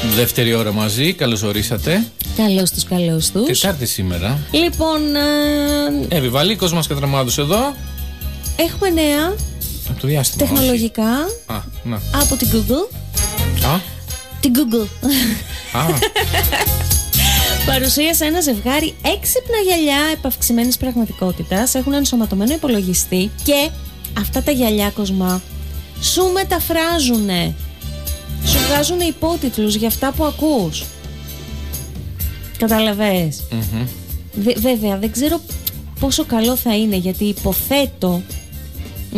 Δεύτερη ώρα μαζί, καλώς ορίσατε. Καλώς τους. Τετάρτη σήμερα. Λοιπόν, Βαλίκος μας Κατραμάδος εδώ. έχουμε νέα Από το διάστημα. τεχνολογικά να. από την Google. Την Google. Παρουσίασε ένα ζευγάρι έξυπνα γυαλιά επαυξημένης πραγματικότητας. Έχουν ενσωματωμένο υπολογιστή και αυτά τα γυαλιά, Κοσμά, σου μεταφράζουνε. Σου βγάζουν υπότιτλους για αυτά που ακούς. Καταλαβες. Βέβαια δεν ξέρω πόσο καλό θα είναι, γιατί υποθέτω